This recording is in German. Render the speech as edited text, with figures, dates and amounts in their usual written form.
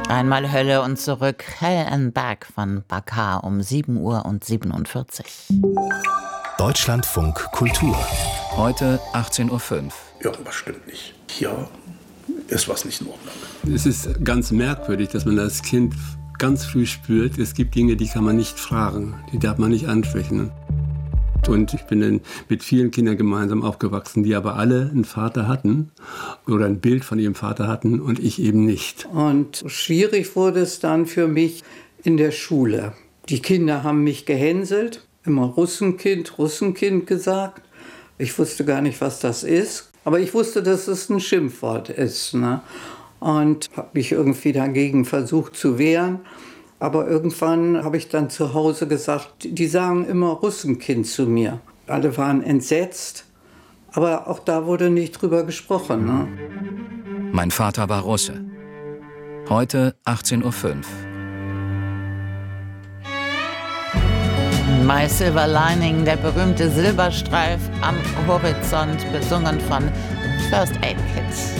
Einmal Hölle und zurück, Hell and Back von Bakar um 7:47 Uhr. Deutschlandfunk Kultur. Heute 18:05 Uhr. Irgendwas stimmt nicht. Hier ist was nicht in Ordnung. Es ist ganz merkwürdig, dass man als Kind ganz früh spürt, es gibt Dinge, die kann man nicht fragen, die darf man nicht ansprechen. Und ich bin dann mit vielen Kindern gemeinsam aufgewachsen, die aber alle einen Vater hatten oder ein Bild von ihrem Vater hatten und ich eben nicht. Und schwierig wurde es dann für mich in der Schule. Die Kinder haben mich gehänselt, immer Russenkind gesagt. Ich wusste gar nicht, was das ist. Aber ich wusste, dass es ein Schimpfwort ist. Ne? Und habe mich irgendwie dagegen versucht zu wehren. Aber irgendwann habe ich dann zu Hause gesagt, die sagen immer Russenkind zu mir. Alle waren entsetzt, aber auch da wurde nicht drüber gesprochen. Ne? Mein Vater war Russe. Heute 18:05 Uhr. My Silver Lining, der berühmte Silberstreif am Horizont, besungen von First Aid Kit.